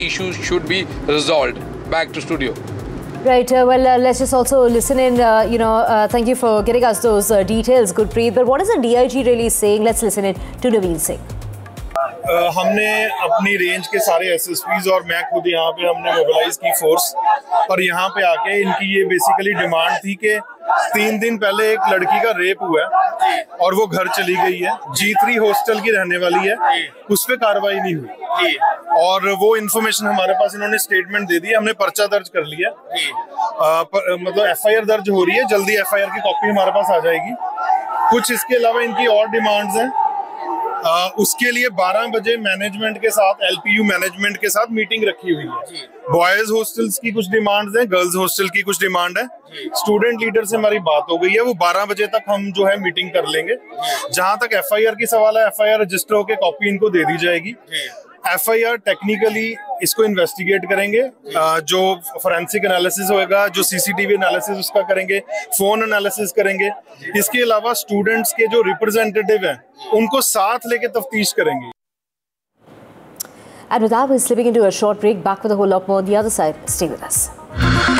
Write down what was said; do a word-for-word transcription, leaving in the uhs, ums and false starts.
issues should be resolved. Back to studio. Right, uh, well, uh, let's just also listen in, uh, you know, uh, thank you for getting us those uh, details, Gurpreet. But what is the D I G really saying? Let's listen in to Naveen Singh. Uh, हमने अपनी range के सारे एसएसपीज और मैं खुद यहाँ पे हमने मोबिलाइज की फोर्स और यहाँ पे आके इनकी ये बेसिकली डिमांड थी कि तीन दिन पहले एक लड़की का रेप हुआ है और वो घर चली गई है, जी थ्री हॉस्टल की रहने वाली है, उस पर कार्रवाई नहीं हुई और वो इन्फॉर्मेशन हमारे पास इन्होंने स्टेटमेंट दे दी, हमने पर्चा दर्ज कर लिया, आ, पर, मतलब एफआईआर दर्ज हो रही है, जल्दी एफआईआर की कॉपी हमारे पास आ जाएगी। कुछ इसके अलावा इनकी और डिमांड्स हैं, आ, उसके लिए बारह बजे मैनेजमेंट के साथ, एलपीयू मैनेजमेंट के साथ मीटिंग रखी हुई है। बॉयज हॉस्टल्स की कुछ डिमांड्स हैं, गर्ल्स हॉस्टल की कुछ डिमांड है, स्टूडेंट लीडर से हमारी बात हो गई है, वो बारह बजे तक हम जो है मीटिंग कर लेंगे। जहां तक एफआईआर की सवाल है, एफआईआर रजिस्टर होकर कॉपी इनको दे दी जाएगी। एफआईआर टेक्निकली इसको इन्वेस्टिगेट करेंगे, जो फोरेंसिक एनालिसिस होएगा, जो सीसीटीवी एनालिसिस उसका करेंगे, फोन एनालिसिस करेंगे। इसके अलावा स्टूडेंट्स के जो रिप्रेजेंटेटिव हैं उनको साथ लेके तफ्तीश करेंगे। And with that, we're slipping into a short break. Back with a whole lot more on the other side. Stay with us.